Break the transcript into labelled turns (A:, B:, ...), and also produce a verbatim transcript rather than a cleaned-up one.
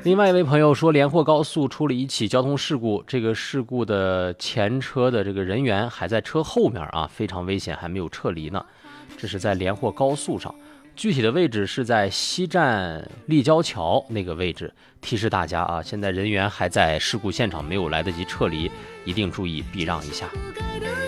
A: 另外一位朋友说，连霍高速出了一起交通事故，这个事故的前车的这个人员还在车后面啊，非常危险，还没有撤离呢。这是在连霍高速上，具体的位置是在西站立交桥那个位置。提示大家啊，现在人员还在事故现场，没有来得及撤离，一定注意避让一下。